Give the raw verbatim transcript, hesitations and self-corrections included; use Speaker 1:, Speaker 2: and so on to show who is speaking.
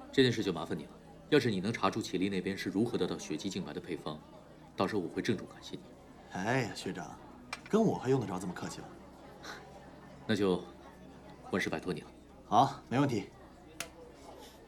Speaker 1: 这件事就麻烦你了。要是你能查出启力那边是如何得到血迹净白的配方，到时候我会郑重感谢你。
Speaker 2: 哎呀，学长，跟我还用得着这么客气了？
Speaker 1: 那就万事拜托你了。
Speaker 2: 好，没问题。